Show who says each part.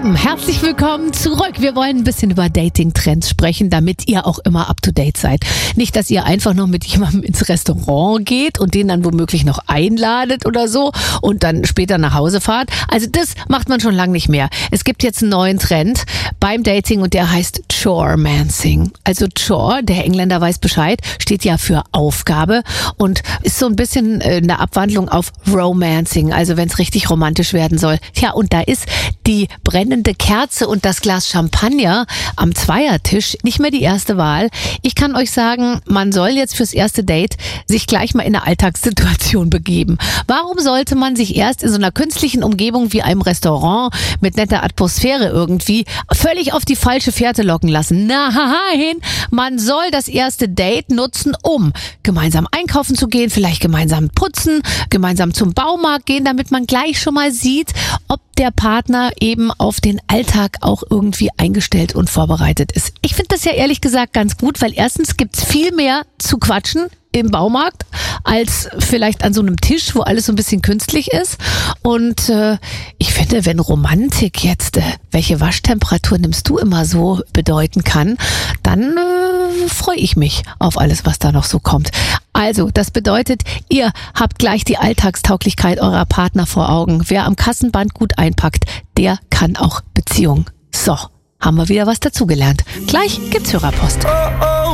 Speaker 1: Herzlich willkommen zurück. Wir wollen ein bisschen über Dating-Trends sprechen, damit ihr auch immer up-to-date seid. Nicht, dass ihr einfach noch mit jemandem ins Restaurant geht und den dann womöglich noch einladet oder so und dann später nach Hause fahrt. Also das macht man schon lange nicht mehr. Es gibt jetzt einen neuen Trend beim Dating und der heißt Choremancing. Also Chore, der Engländer weiß Bescheid, steht ja für Aufgabe und ist so ein bisschen eine Abwandlung auf Romancing, also wenn es richtig romantisch werden soll. Tja, und da ist die brennende Kerze und das Glas Champagner am Zweiertisch nicht mehr die erste Wahl. Ich kann euch sagen, man soll jetzt fürs erste Date sich gleich mal in eine Alltagssituation begeben. Warum sollte man sich erst in so einer künstlichen Umgebung wie einem Restaurant mit netter Atmosphäre irgendwie völlig auf die falsche Fährte locken lassen? Nein, man soll das erste Date nutzen, um gemeinsam einkaufen zu gehen, vielleicht gemeinsam putzen, gemeinsam zum Baumarkt gehen, damit man gleich schon mal sieht, ob der Partner eben auf den Alltag auch irgendwie eingestellt und vorbereitet ist. Ich finde das ja ehrlich gesagt ganz gut, weil erstens gibt's viel mehr zu quatschen im Baumarkt als vielleicht an so einem Tisch, wo alles so ein bisschen künstlich ist. Und ich finde, wenn Romantik jetzt, welche Waschtemperatur nimmst du immer so, bedeuten kann, dann freue ich mich auf alles, was da noch so kommt. Also, das bedeutet, ihr habt gleich die Alltagstauglichkeit eurer Partner vor Augen. Wer am Kassenband gut einpackt, der kann auch Beziehungen. So, haben wir wieder was dazugelernt. Gleich gibt's Hörerpost.